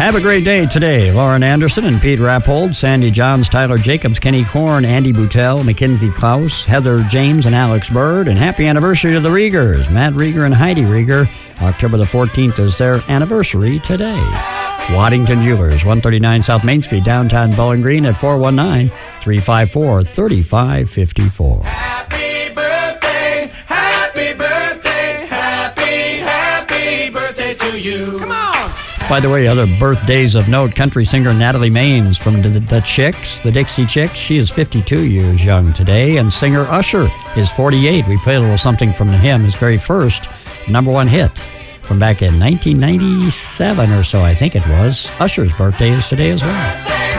Have a great day today. Lauren Anderson and Pete Rappold, Sandy Johns, Tyler Jacobs, Kenny Korn, Andy Boutel, Mackenzie Klaus, Heather James, and Alex Bird. And happy anniversary to the Riegers, Matt Rieger and Heidi Rieger. October the 14th is their anniversary today. Waddington Jewelers, 139 South Main Street, downtown Bowling Green at 419-354-3554. Happy birthday, happy birthday, happy birthday to you. Come on! By the way, other birthdays of note, country singer Natalie Maines from the Chicks, the Dixie Chicks. She is 52 years young today. And singer Usher is 48. We played a little something from him, his very first #1 hit from back in 1997 or so, I think it was. Usher's birthday is today as well.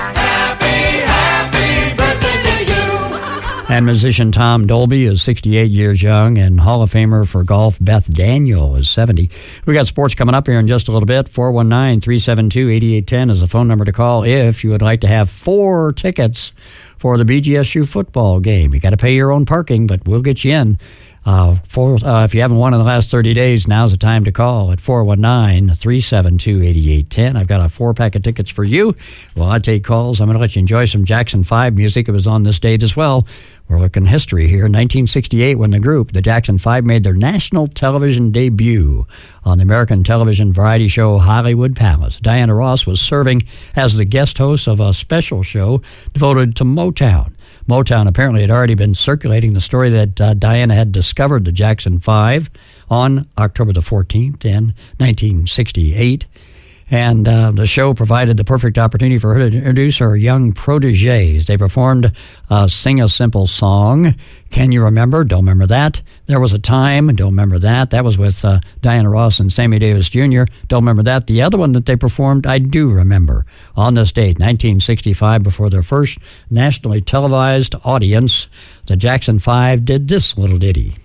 And musician Tom Dolby is 68 years young, and Hall of Famer for golf Beth Daniel is 70. We got sports coming up here in just a little bit. 419-372-8810 is the phone number to call if you would like to have 4 tickets for the BGSU football game. You got to pay your own parking, but we'll get you in. If you haven't won in the last 30 days, now's the time to call at 419-372-8810. I've got a 4-pack of tickets for you. Well, I take calls. I'm going to let you enjoy some Jackson 5 music. It was on this date as well. We're looking history here. 1968, when the group, the Jackson 5, made their national television debut on the American television variety show Hollywood Palace. Diana Ross was serving as the guest host of a special show devoted to Motown. Motown apparently had already been circulating the story that Diana had discovered the Jackson 5 on October the 14th in 1968. And the show provided the perfect opportunity for her to introduce her young protégés. They performed Sing a Simple Song. Can You Remember? Don't remember that. There Was a Time. Don't remember that. That was with Diana Ross and Sammy Davis Jr. Don't remember that. The other one that they performed, I do remember. On this date, 1965, before their first nationally televised audience, the Jackson 5 did this little ditty.